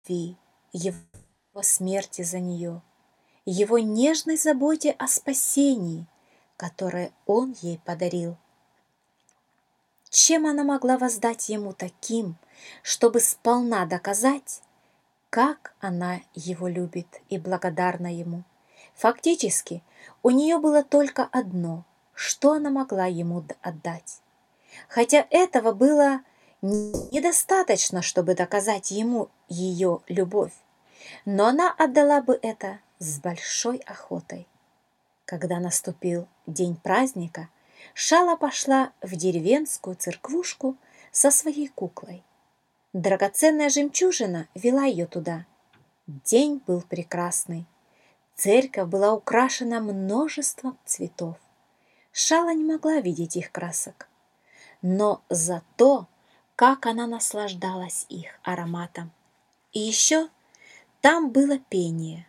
Его смерти за нее, Его нежной заботе о спасении, которое Он ей подарил. Чем она могла воздать Ему таким, чтобы сполна доказать, как она Его любит и благодарна Ему? Фактически, у нее было только одно, что она могла Ему отдать. Хотя этого было недостаточно, чтобы доказать Ему ее любовь, но она отдала бы это с большой охотой. Когда наступил день праздника, Шала пошла в деревенскую церквушку со своей куклой. Драгоценная жемчужина вела ее туда. День был прекрасный. Церковь была украшена множеством цветов. Шала не могла видеть их красок, но зато, как она наслаждалась их ароматом. И еще там было пение,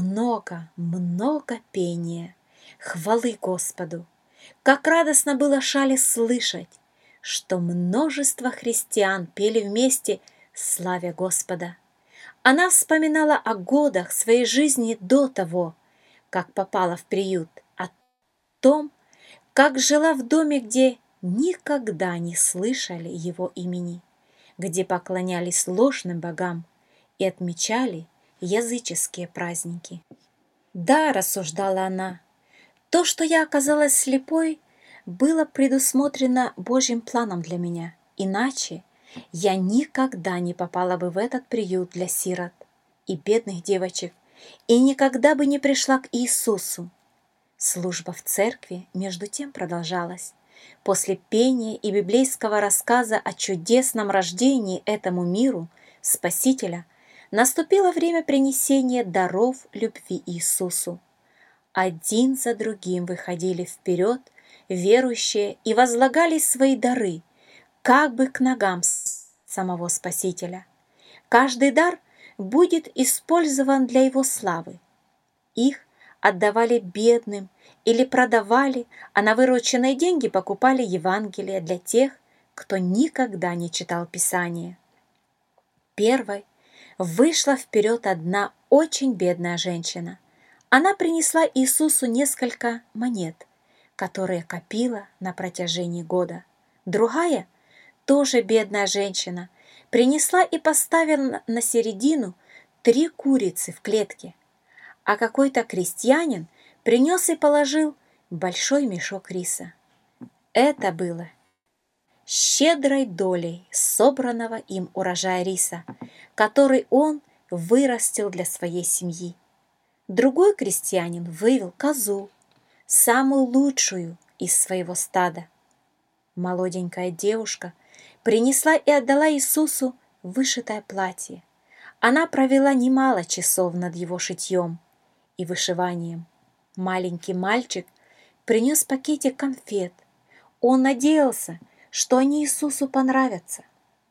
много пения, хвалы Господу. Как радостно было Шале слышать, что множество христиан пели вместе, славя Господа. Она вспоминала о годах своей жизни до того, как попала в приют, о том, как жила в доме, где никогда не слышали его имени, где поклонялись ложным богам и отмечали языческие праздники. Да, рассуждала она, то, что я оказалась слепой, было предусмотрено Божьим планом для меня, иначе я никогда не попала бы в этот приют для сирот и бедных девочек и никогда бы не пришла к Иисусу. Служба в церкви между тем продолжалась. После пения и библейского рассказа о чудесном рождении этому миру Спасителя наступило время принесения даров любви Иисусу. Один за другим выходили вперед верующие и возлагали свои дары, как бы к ногам самого Спасителя. Каждый дар будет использован для его славы. Их отдавали бедным или продавали, а на вырученные деньги покупали Евангелие для тех, кто никогда не читал Писание. Первой вышла вперед одна очень бедная женщина. Она принесла Иисусу несколько монет, которые копила на протяжении года. Другая, тоже бедная женщина, принесла и поставила на середину 3 курицы в клетке, а какой-то крестьянин принес и положил большой мешок риса. Это было щедрой долей собранного им урожая риса, который он вырастил для своей семьи. Другой крестьянин вывел козу, самую лучшую из своего стада. Молоденькая девушка принесла и отдала Иисусу вышитое платье. Она провела немало часов над его шитьем и вышиванием. Маленький мальчик принес пакетик конфет. Он надеялся, что они Иисусу понравятся.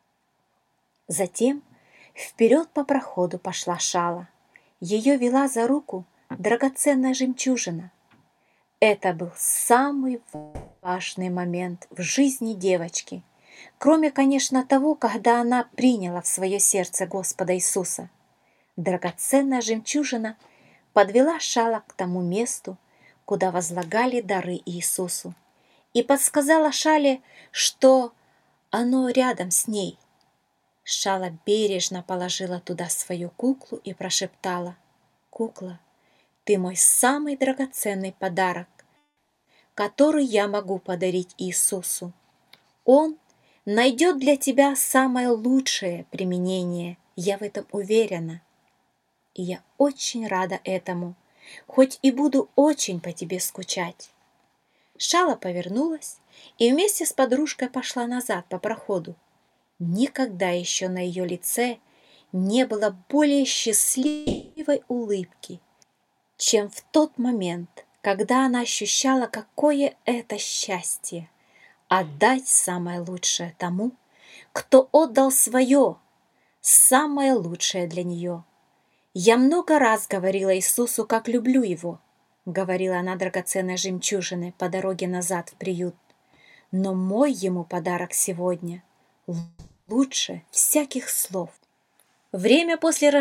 Затем вперед по проходу пошла Шала. Ее вела за руку драгоценная жемчужина. Это был самый важный момент в жизни девочки, кроме, конечно, того, когда она приняла в свое сердце Господа Иисуса. Драгоценная жемчужина подвела Шала к тому месту, куда возлагали дары Иисусу, и подсказала Шале, что оно рядом с ней. Шала бережно положила туда свою куклу и прошептала: «Кукла, ты мой самый драгоценный подарок, который я могу подарить Иисусу. Он найдет для тебя самое лучшее применение, я в этом уверена. И я очень рада этому, хоть и буду очень по тебе скучать». Шала повернулась и вместе с подружкой пошла назад по проходу. Никогда еще на ее лице не было более счастливой улыбки, чем в тот момент, когда она ощущала, какое это счастье — отдать самое лучшее тому, кто отдал свое, самое лучшее для нее. «Я много раз говорила Иисусу, как люблю Его», — говорила она драгоценной жемчужиной по дороге назад в приют. «Но мой Ему подарок сегодня лучше всяких слов». Время после